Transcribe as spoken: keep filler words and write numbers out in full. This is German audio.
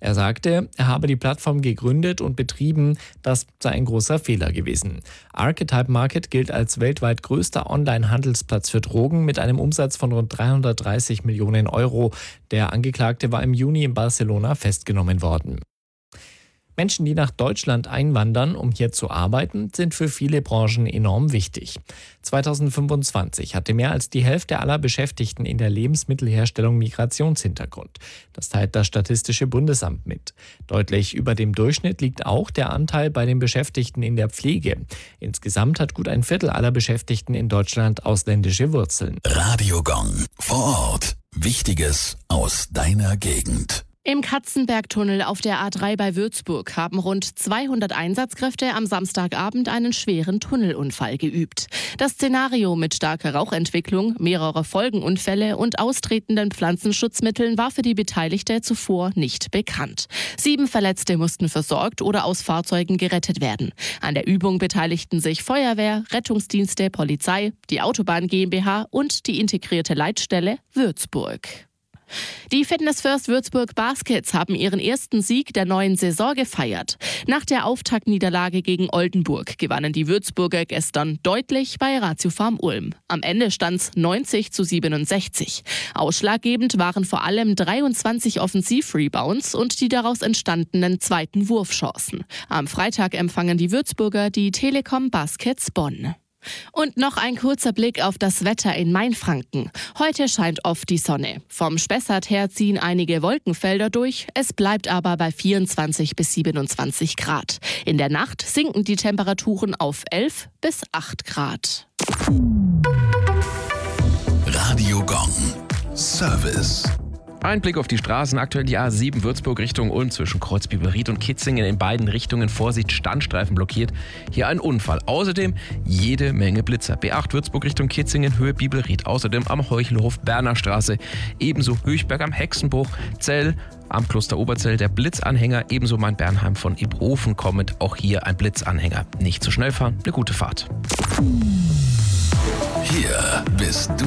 Er sagte, er habe die Plattform gegründet und betrieben, das sei ein großer Fehler gewesen. Archetype Market gilt als weltweit größter Online-Handelsplatz für Drogen mit einem Umsatz von rund dreihundertdreißig Millionen Euro. Der Angeklagte war im Juni in Barcelona festgenommen worden. Menschen, die nach Deutschland einwandern, um hier zu arbeiten, sind für viele Branchen enorm wichtig. zweitausendfünfundzwanzig hatte mehr als die Hälfte aller Beschäftigten in der Lebensmittelherstellung Migrationshintergrund. Das teilt das Statistische Bundesamt mit. Deutlich über dem Durchschnitt liegt auch der Anteil bei den Beschäftigten in der Pflege. Insgesamt hat gut ein Viertel aller Beschäftigten in Deutschland ausländische Wurzeln. Radio Gong. Vor Ort. Wichtiges aus deiner Gegend. Im Katzenbergtunnel auf der A drei bei Würzburg haben rund zweihundert Einsatzkräfte am Samstagabend einen schweren Tunnelunfall geübt. Das Szenario mit starker Rauchentwicklung, mehrerer Folgenunfälle und austretenden Pflanzenschutzmitteln war für die Beteiligten zuvor nicht bekannt. Sieben Verletzte mussten versorgt oder aus Fahrzeugen gerettet werden. An der Übung beteiligten sich Feuerwehr, Rettungsdienste, Polizei, die Autobahn GmbH und die integrierte Leitstelle Würzburg. Die Fitness First Würzburg Baskets haben ihren ersten Sieg der neuen Saison gefeiert. Nach der Auftaktniederlage gegen Oldenburg gewannen die Würzburger gestern deutlich bei Ratiofarm Ulm. Am Ende stand's neunzig zu siebenundsechzig. Ausschlaggebend waren vor allem dreiundzwanzig Offensiv-Rebounds und die daraus entstandenen zweiten Wurfchancen. Am Freitag empfangen die Würzburger die Telekom Baskets Bonn. Und noch ein kurzer Blick auf das Wetter in Mainfranken. Heute scheint oft die Sonne. Vom Spessart her ziehen einige Wolkenfelder durch. Es bleibt aber bei vierundzwanzig bis siebenundzwanzig Grad. In der Nacht sinken die Temperaturen auf elf bis acht Grad. Radio Gong. Service. Ein Blick auf die Straßen. Aktuell die A sieben Würzburg Richtung Ulm zwischen Kreuzbiberried und Kitzingen in beiden Richtungen. Vorsicht, Standstreifen blockiert. Hier ein Unfall. Außerdem jede Menge Blitzer. B acht Würzburg Richtung Kitzingen, Höhe Bibelried. Außerdem am Heuchelhof Berner Straße. Ebenso Höchberg am Hexenbruch. Zell am Kloster Oberzell der Blitzanhänger. Ebenso Main Bernheim von Ibrofen kommend. Auch hier ein Blitzanhänger. Nicht zu schnell fahren, eine gute Fahrt. Hier bist du.